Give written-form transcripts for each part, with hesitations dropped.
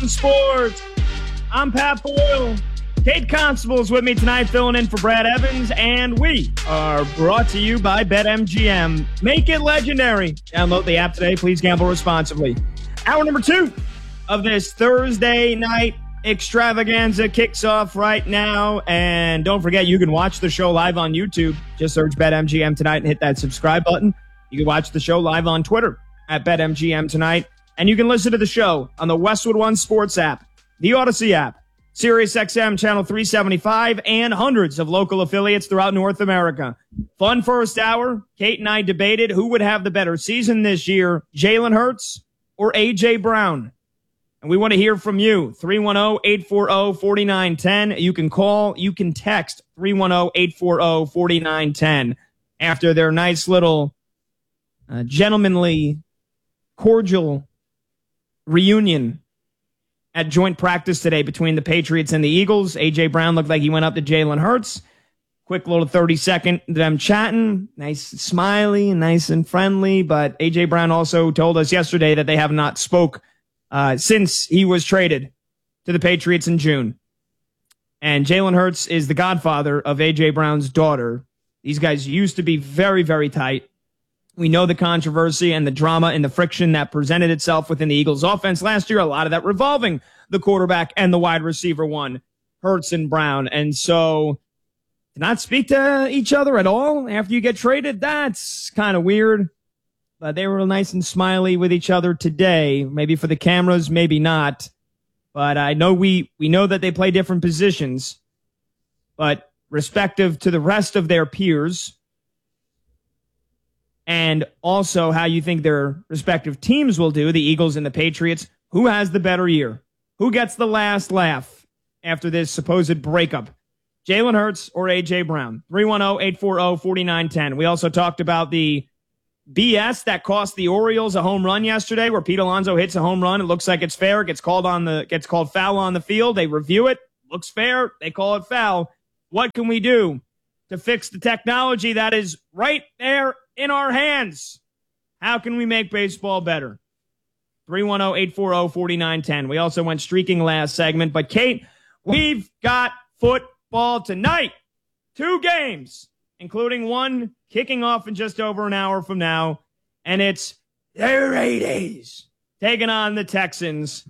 Sports. I'm Pat Boyle. Kate Constable's with me tonight, filling in for Brad Evans, and we are brought to you by BetMGM. Make it legendary. Download the app today. Please gamble responsibly. Hour number 2 of this Thursday night extravaganza kicks off right now, and don't forget, you can watch the show live on YouTube. Just search BetMGM tonight and hit that subscribe button. You can watch the show live on Twitter at BetMGM tonight. And you can listen to the show on the Westwood One Sports app, the Odyssey app, SiriusXM Channel 375, and hundreds of local affiliates throughout North America. Fun first hour. Kate and I debated who would have the better season this year, Jalen Hurts or A.J. Brown. And we want to hear from you, 310-840-4910. You can call, you can text 310-840-4910 after their nice little gentlemanly, cordial reunion at joint practice today between the Patriots and the Eagles. A.J. Brown looked like he went up to Jalen Hurts. Quick little 30-second them chatting. Nice, smiley, nice and friendly. But A.J. Brown also told us yesterday that they have not spoke since he was traded to the Patriots in June. And Jalen Hurts is the godfather of A.J. Brown's daughter. These guys used to be very, very tight. We know the controversy and the drama and the friction that presented itself within the Eagles offense last year, a lot of that revolving the quarterback and the wide receiver one, Hurts and Brown. And so to not speak to each other at all after you get traded, that's kind of weird. But they were nice and smiley with each other today, maybe for the cameras, maybe not. But I know we know that they play different positions, but respective to the rest of their peers, and also how you think their respective teams will do, the Eagles and the Patriots. Who has the better year? Who gets the last laugh after this supposed breakup? Jalen Hurts or A.J. Brown? 310-840-4910. We also talked about the BS that cost the Orioles a home run yesterday, where Pete Alonso hits a home run. It looks like it's fair. It gets called foul on the field. They review it. Looks fair. They call it foul. What can we do to fix the technology that is right there in our hands? How can we make baseball better? 310-840-4910. We also went streaking last segment. But, Kate, we've got football tonight. 2 games, including one kicking off in just over an hour from now. And it's the Raiders taking on the Texans.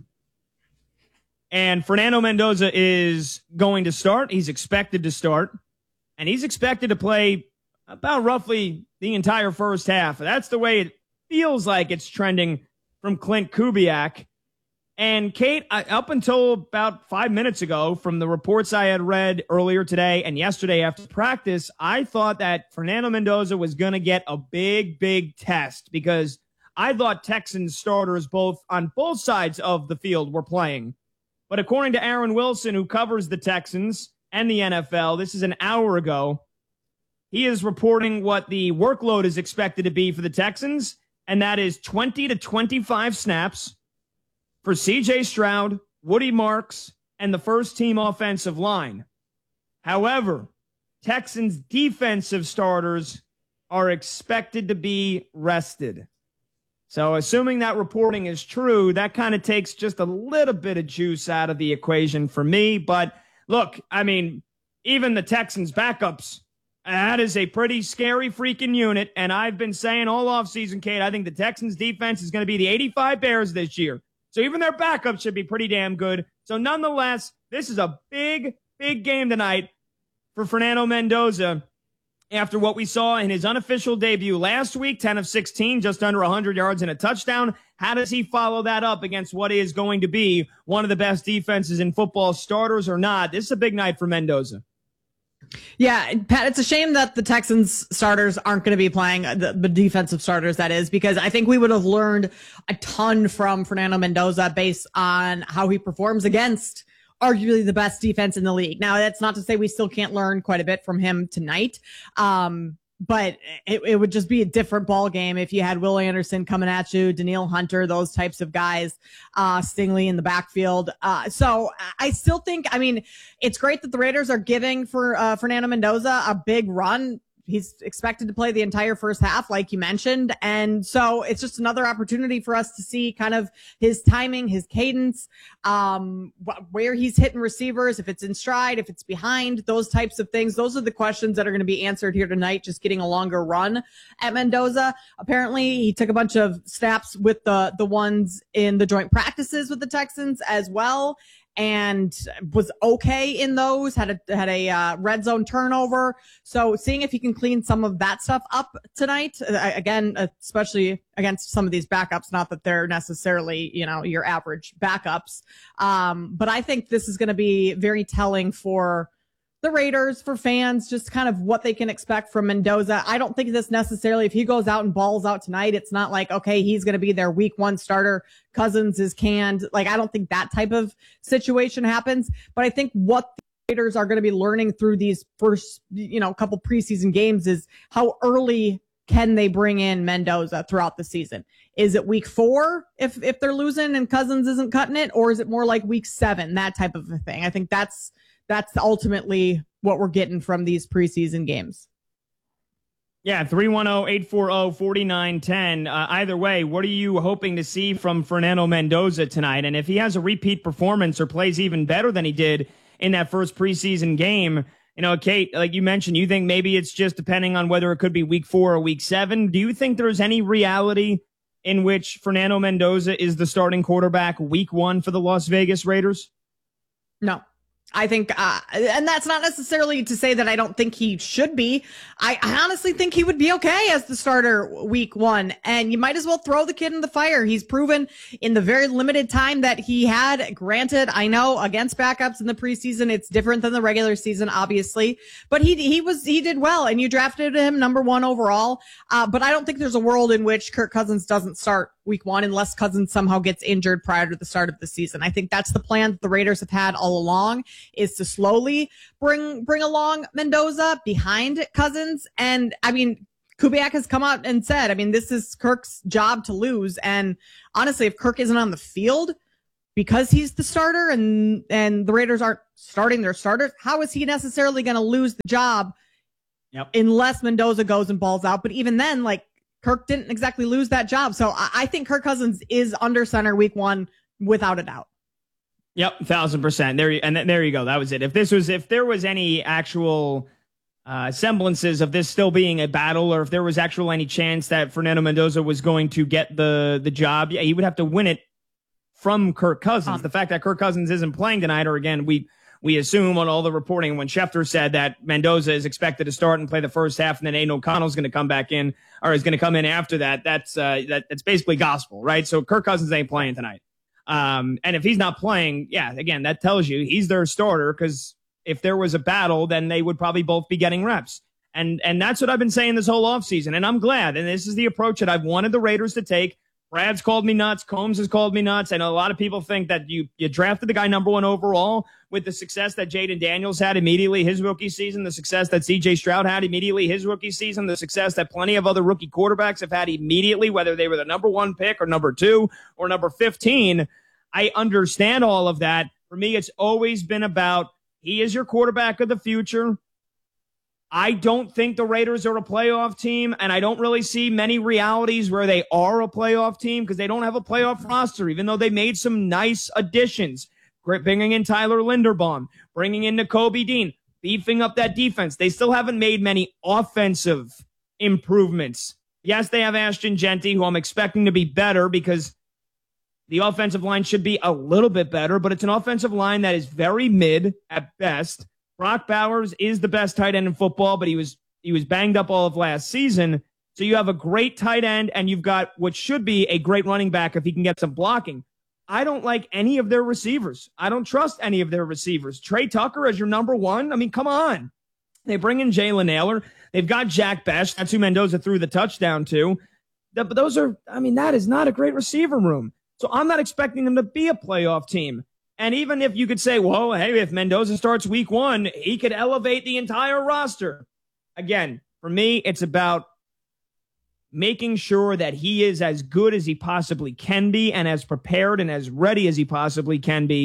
And Fernando Mendoza is going to start. He's expected to start. And he's expected to play about roughly the entire first half. That's the way it feels like it's trending from Clint Kubiak. And Kate, up until about 5 minutes ago, from the reports I had read earlier today and yesterday after practice, I thought that Fernando Mendoza was going to get a big, big test, because I thought Texans starters on both sides of the field were playing. But according to Aaron Wilson, who covers the Texans and the NFL, this is an hour ago, he is reporting what the workload is expected to be for the Texans, and that is 20 to 25 snaps for C.J. Stroud, Woody Marks, and the first-team offensive line. However, Texans defensive starters are expected to be rested. So assuming that reporting is true, that kind of takes just a little bit of juice out of the equation for me. But look, I mean, even the Texans backups, that is a pretty scary freaking unit. And I've been saying all offseason, Kate, I think the Texans defense is going to be the 85 Bears this year. So even their backup should be pretty damn good. So nonetheless, this is a big, big game tonight for Fernando Mendoza after what we saw in his unofficial debut last week, 10 of 16, just under 100 yards and a touchdown. How does he follow that up against what is going to be one of the best defenses in football, starters or not? This is a big night for Mendoza. Yeah, Pat, it's a shame that the Texans starters aren't going to be playing, the defensive starters, that is, because I think we would have learned a ton from Fernando Mendoza based on how he performs against arguably the best defense in the league. Now, that's not to say we still can't learn quite a bit from him tonight. But it would just be a different ball game if you had Will Anderson coming at you, Danielle Hunter, those types of guys, Stingley in the backfield. So I still think, I mean, it's great that the Raiders are giving for Fernando Mendoza a big run. He's expected to play the entire first half, like you mentioned. And so it's just another opportunity for us to see kind of his timing, his cadence, where he's hitting receivers, if it's in stride, if it's behind, those types of things. Those are the questions that are going to be answered here tonight, just getting a longer run at Mendoza. Apparently he took a bunch of snaps with the ones in the joint practices with the Texans as well, and was okay in those, had a red zone turnover. So seeing if he can clean some of that stuff up tonight, again, especially against some of these backups, not that they're necessarily, your average backups. But I think this is going to be very telling for the Raiders, for fans, just kind of what they can expect from Mendoza. I don't think this necessarily, if he goes out and balls out tonight, it's not like, okay, he's going to be their week 1 starter. Cousins is canned. Like, I don't think that type of situation happens, but I think what the Raiders are going to be learning through these first, couple preseason games is how early can they bring in Mendoza throughout the season? Is it week 4 if they're losing and Cousins isn't cutting it, or is it more like week 7, that type of a thing? I think that's ultimately what we're getting from these preseason games. Yeah, 310-840-4910. Either way, what are you hoping to see from Fernando Mendoza tonight? And if he has a repeat performance or plays even better than he did in that first preseason game, Kate, like you mentioned, you think maybe it's just depending on whether it could be week 4 or week 7. Do you think there's any reality in which Fernando Mendoza is the starting quarterback week 1 for the Las Vegas Raiders? No. I think, and that's not necessarily to say that I don't think he should be. I honestly think he would be okay as the starter week 1, and you might as well throw the kid in the fire. He's proven in the very limited time that he had, granted, I know against backups in the preseason, it's different than the regular season, obviously, but he did well, and you drafted him number 1 overall. But I don't think there's a world in which Kirk Cousins doesn't start week 1 unless Cousins somehow gets injured prior to the start of the season. I think that's the plan that the Raiders have had all along, is to slowly bring along Mendoza behind Cousins. And I mean, Kubiak has come out and said, this is Kirk's job to lose. And honestly, if Kirk isn't on the field because he's the starter and the Raiders aren't starting their starters, how is he necessarily going to lose the job? Yep. Unless Mendoza goes and balls out? But even then, Kirk didn't exactly lose that job. So I think Kirk Cousins is under center week 1 without a doubt. Yep, 1,000%. There you go. That was it. If there was any actual semblances of this still being a battle, or if there was any chance that Fernando Mendoza was going to get the job, he would have to win it from Kirk Cousins. The fact that Kirk Cousins isn't playing tonight, or again, we assume on all the reporting when Schefter said that Mendoza is expected to start and play the first half, and then Aiden O'Connell's going to come back in, or is going to come in after that. That's basically gospel, right? So Kirk Cousins ain't playing tonight. And if he's not playing, again, that tells you he's their starter, because if there was a battle, then they would probably both be getting reps. And that's what I've been saying this whole offseason. And I'm glad. And this is the approach that I've wanted the Raiders to take. Brad's called me nuts. Combs has called me nuts. I know a lot of people think that you drafted the guy number 1 overall with the success that Jaden Daniels had immediately his rookie season, the success that CJ Stroud had immediately his rookie season, the success that plenty of other rookie quarterbacks have had immediately, whether they were the number 1 pick or number 2 or number 15. I understand all of that. For me, it's always been about he is your quarterback of the future. I don't think the Raiders are a playoff team, and I don't really see many realities where they are a playoff team because they don't have a playoff roster, even though they made some nice additions. Bringing in Tyler Linderbaum, bringing in Nakobe Dean, beefing up that defense. They still haven't made many offensive improvements. Yes, they have Ashton Jeanty, who I'm expecting to be better because the offensive line should be a little bit better, but it's an offensive line that is very mid at best. Brock Bowers is the best tight end in football, but he was banged up all of last season. So you have a great tight end, and you've got what should be a great running back if he can get some blocking. I don't like any of their receivers. I don't trust any of their receivers. Trey Tucker as your number 1? Come on. They bring in Jalen Naylor. They've got Jack Bech. That's who Mendoza threw the touchdown to. But those are, that is not a great receiver room. So I'm not expecting them to be a playoff team. And even if you could say, well, hey, if Mendoza starts week 1, he could elevate the entire roster. Again, for me, it's about making sure that he is as good as he possibly can be and as prepared and as ready as he possibly can be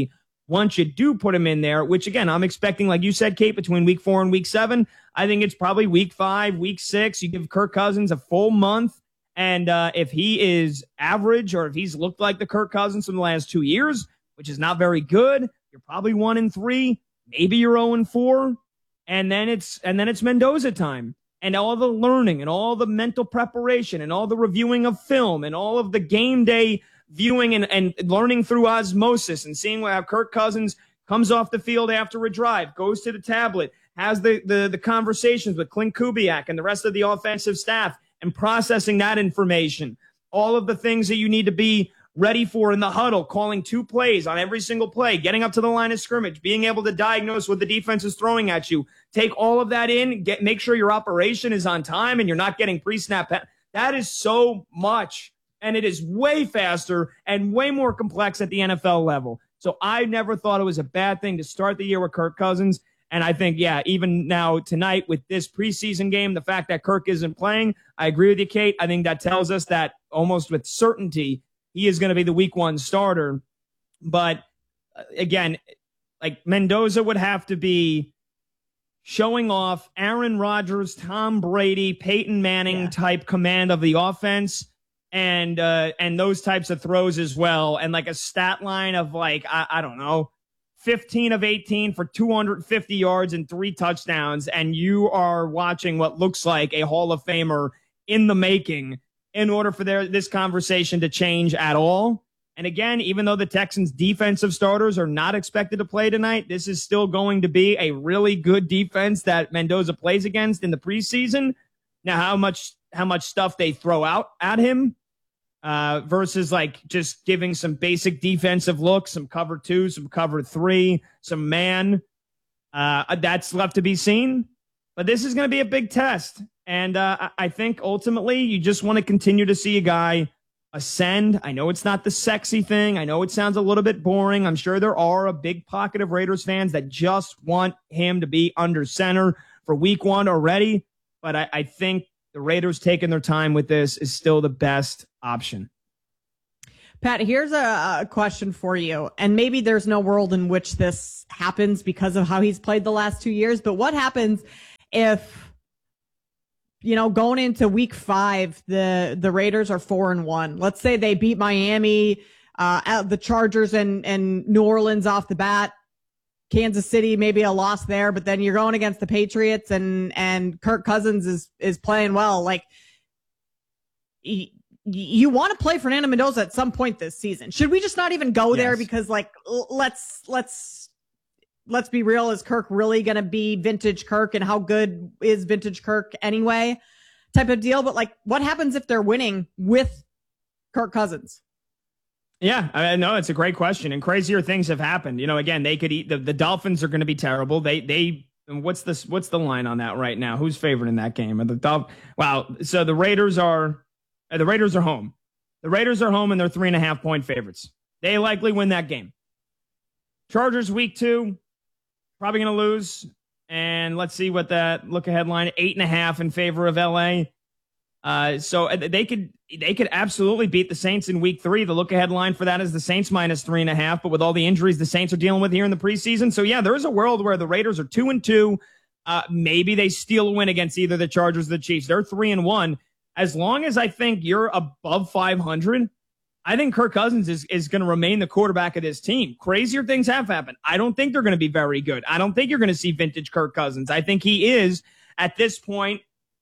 once you do put him in there, which again, I'm expecting, like you said, Kate, between week 4 and week 7, I think it's probably week 5, week 6. You give Kirk Cousins a full month. And if he is average, or if he's looked like the Kirk Cousins from the last 2 years, which is not very good, you're probably 1-3, maybe you're 0-4. And then it's Mendoza time. And all the learning and all the mental preparation and all the reviewing of film and all of the game day viewing and learning through osmosis and seeing how Kirk Cousins comes off the field after a drive, goes to the tablet, has the conversations with Clint Kubiak and the rest of the offensive staff, and processing that information. All of the things that you need to be ready for in the huddle, calling 2 plays on every single play, getting up to the line of scrimmage, being able to diagnose what the defense is throwing at you. Take all of that in, make sure your operation is on time and you're not getting pre-snap. That is so much, and it is way faster and way more complex at the NFL level. So I never thought it was a bad thing to start the year with Kirk Cousins. And I think, yeah, even now tonight with this preseason game, the fact that Kirk isn't playing, I agree with you, Kate. I think that tells us that almost with certainty he is going to be the week 1 starter. But again, like Mendoza would have to be showing off Aaron Rodgers, Tom Brady, Peyton Manning type command of the offense and those types of throws as well. And like a stat line of like, I don't know, 15 of 18 for 250 yards and 3 touchdowns. And you are watching what looks like a Hall of Famer in the making in order for this conversation to change at all. And again, even though the Texans' defensive starters are not expected to play tonight, this is still going to be a really good defense that Mendoza plays against in the preseason. Now, how much stuff they throw out at him versus like just giving some basic defensive looks, some cover 2, some cover 3, some man, that's left to be seen. But this is going to be a big test. And I think ultimately you just want to continue to see a guy ascend. I know it's not the sexy thing. I know it sounds a little bit boring. I'm sure there are a big pocket of Raiders fans that just want him to be under center for week 1 already. But I think the Raiders taking their time with this is still the best option. Pat, here's a question for you. And maybe there's no world in which this happens because of how he's played the last 2 years. But what happens if, going into week 5, the Raiders are 4-1. Let's say they beat Miami, the Chargers and New Orleans off the bat. Kansas City, maybe a loss there, but then you're going against the Patriots and Kirk Cousins is playing well. Like, you want to play Fernando Mendoza at some point this season. Should we just not even go there? Because like, let's be real. Is Kirk really going to be vintage Kirk, and how good is vintage Kirk anyway? Type of deal. But like, what happens if they're winning with Kirk Cousins? Yeah, I know it's a great question, and crazier things have happened. Again, they could eat the Dolphins are going to be terrible. What's the line on that right now? Who's favored in that game? Wow. So the Raiders are home. The Raiders are home, and they're 3.5-point favorites. They likely win that game. Chargers week 2, probably going to lose. And let's see what that look ahead line, 8.5 in favor of LA. So they could absolutely beat the Saints in week 3. The look ahead line for that is the Saints minus 3.5. But with all the injuries the Saints are dealing with here in the preseason. So yeah, there is a world where the Raiders are 2-2. Maybe they steal a win against either the Chargers or the Chiefs. They're 3-1. As long as I think you're above 500, I think Kirk Cousins is going to remain the quarterback of this team. Crazier things have happened. I don't think they're going to be very good. I don't think you're going to see vintage Kirk Cousins. I think he is, at this point,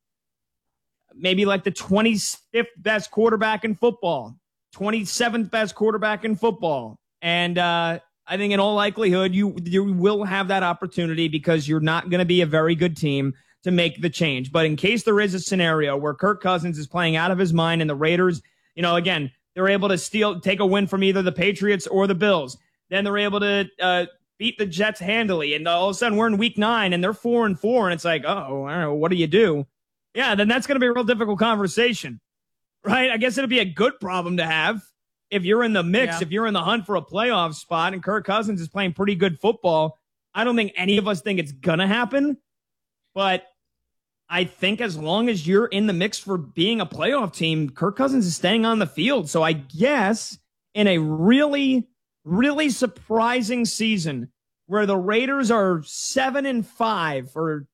maybe like the 25th best quarterback in football, 27th best quarterback in football. And I think in all likelihood, you will have that opportunity because you're not going to be a very good team to make the change. But in case there is a scenario where Kirk Cousins is playing out of his mind and the Raiders, again, they're able to take a win from either the Patriots or the Bills. Then they're able to beat the Jets handily. And all of a sudden we're in week 9 and they're 4-4. And it's like, oh, I don't know, what do you do? Yeah, then that's going to be a real difficult conversation, right? I guess it'll be a good problem to have if you're in the mix, if you're in the hunt for a playoff spot and Kirk Cousins is playing pretty good football. I don't think any of us think it's going to happen, but I think as long as you're in the mix for being a playoff team, Kirk Cousins is staying on the field. So I guess in a really really surprising season where the Raiders are 7-5 or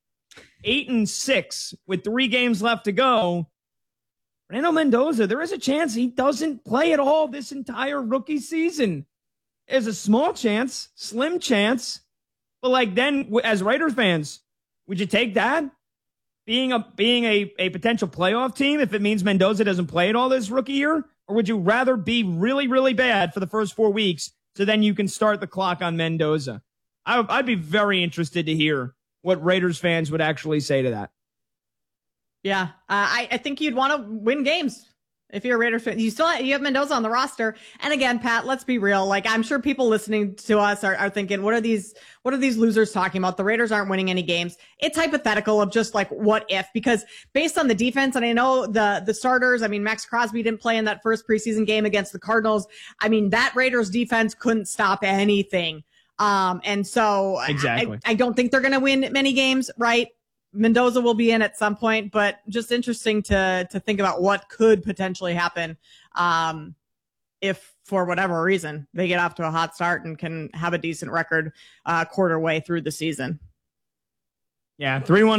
8-6 with 3 games left to go, Fernando Mendoza, there is a chance he doesn't play at all this entire rookie season. There's a small chance, slim chance, but like then as Raiders fans, would you take that? Being a potential playoff team if it means Mendoza doesn't play at all this rookie year? Or would you rather be really, really bad for the first 4 weeks so then you can start the clock on Mendoza? I'd be very interested to hear what Raiders fans would actually say to that. Yeah, I think you'd want to win games if you're a Raiders fan. You have Mendoza on the roster, and again, Pat, let's be real. Like, I'm sure people listening to us are thinking, what are these losers talking about? The Raiders aren't winning any games. It's hypothetical of just like what if, because based on the defense, and I know the starters. I mean, Max Crosby didn't play in that first preseason game against the Cardinals. I mean, that Raiders defense couldn't stop anything. And so exactly. I don't think they're going to win many games, right? Mendoza will be in at some point, but just interesting to think about what could potentially happen if, for whatever reason, they get off to a hot start and can have a decent record quarter way through the season. Yeah,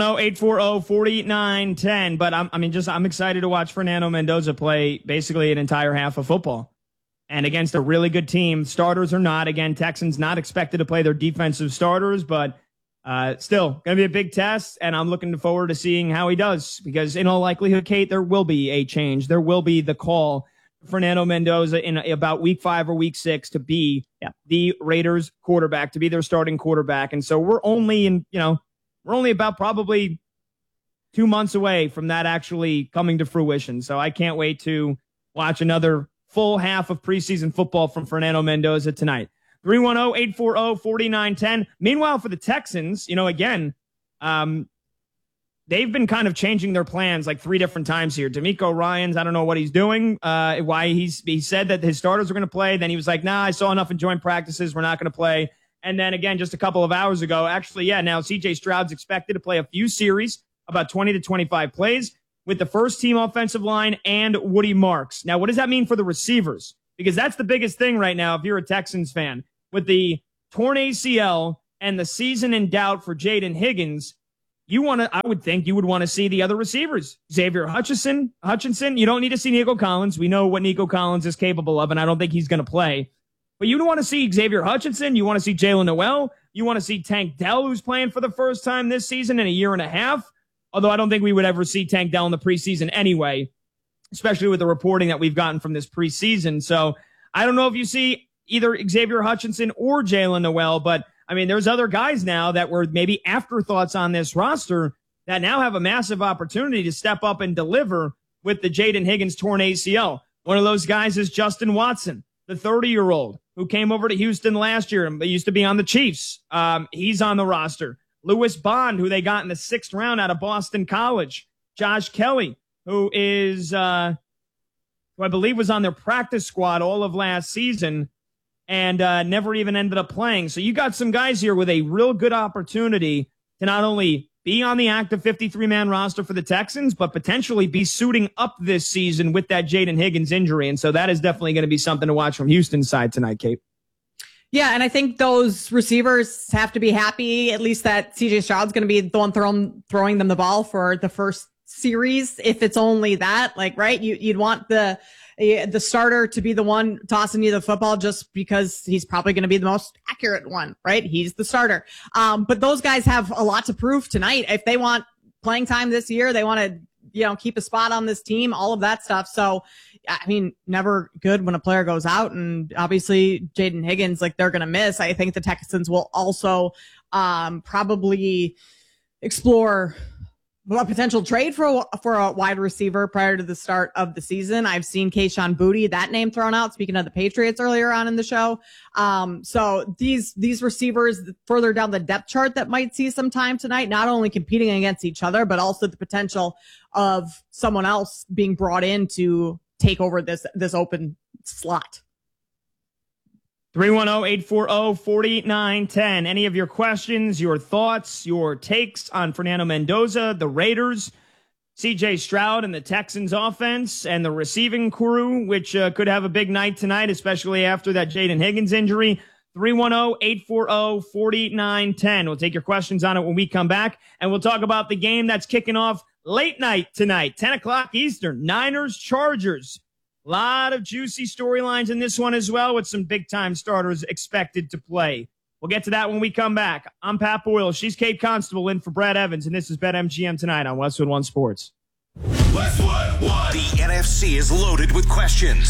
310-840-4910. But I'm excited to watch Fernando Mendoza play basically an entire half of football. And against a really good team, starters or not. Again, Texans not expected to play their defensive starters, but still going to be a big test, and I'm looking forward to seeing how he does, because in all likelihood, Kate, there will be a change. There will be the call for Fernando Mendoza in about week 5 or week 6 to be the Raiders quarterback, to be their starting quarterback. And so we're only about probably 2 months away from that actually coming to fruition. So I can't wait to watch another full half of preseason football from Fernando Mendoza tonight. 310-840-4910. Meanwhile, for the Texans, again, they've been kind of changing their plans like 3 different times here. DeMeco Ryans, I don't know what he's doing, why he said that his starters are going to play. Then he was like, nah, I saw enough in joint practices. We're not going to play. And then again, just a couple of hours ago, now CJ Stroud's expected to play a few series, about 20 to 25 plays with the first team offensive line and Woody Marks. Now, what does that mean for the receivers? Because that's the biggest thing right now if you're a Texans fan. With the torn ACL and the season in doubt for Jaden Higgins, I would think you would want to see the other receivers. Xavier Hutchinson. You don't need to see Nico Collins. We know what Nico Collins is capable of, and I don't think he's going to play. But you don't want to see Xavier Hutchinson. You want to see Jalen Noel. You want to see Tank Dell, who's playing for the first time this season in a year and a half. Although I don't think we would ever see Tank Dell in the preseason anyway, especially with the reporting that we've gotten from this preseason. So I don't know if you see either Xavier Hutchinson or Jalen Noel, but there's other guys now that were maybe afterthoughts on this roster that now have a massive opportunity to step up and deliver with the Jaden Higgins torn ACL. One of those guys is Justin Watson, the 30-year-old who came over to Houston last year and used to be on the Chiefs. He's on the roster. Lewis Bond, who they got in the 6th round out of Boston College. Josh Kelly, who I believe was on their practice squad all of last season and never even ended up playing. So you got some guys here with a real good opportunity to not only be on the active 53-man roster for the Texans, but potentially be suiting up this season with that Jaden Higgins injury. And so that is definitely going to be something to watch from Houston's side tonight, Kate. Yeah, and I think those receivers have to be happy, at least that CJ Stroud's going to be the one throwing them the ball for the first series, if it's only that. Like, right? You'd want the starter to be the one tossing you the football just because he's probably going to be the most accurate one, right? He's the starter. But those guys have a lot to prove tonight. If they want playing time this year, they want to, keep a spot on this team, all of that stuff. So, never good when a player goes out, and obviously Jaden Higgins, they're going to miss. I think the Texans will also, probably explore a potential trade for a wide receiver prior to the start of the season. I've seen Kayshon Boutte, that name thrown out, speaking of the Patriots earlier on in the show. So these receivers further down the depth chart that might see some time tonight, not only competing against each other, but also the potential of someone else being brought in to take over this open slot. 310-840-4910. Any of your questions, your thoughts, your takes on Fernando Mendoza, the Raiders, C.J. Stroud and the Texans offense and the receiving crew, which could have a big night tonight, especially after that Jaden Higgins injury. 310-840-4910. We'll take your questions on it when we come back, and we'll talk about the game that's kicking off late night tonight, 10 o'clock Eastern, Niners-Chargers. A lot of juicy storylines in this one as well, with some big-time starters expected to play. We'll get to that when we come back. I'm Pat Boyle. She's Kate Constable in for Brad Evans, and this is BetMGM tonight on Westwood One Sports. Westwood One. The NFC is loaded with questions.